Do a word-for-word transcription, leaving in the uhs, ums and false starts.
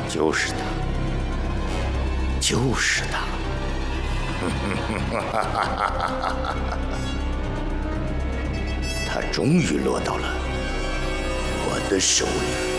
就是他，就是他。他终于落到了我的手里。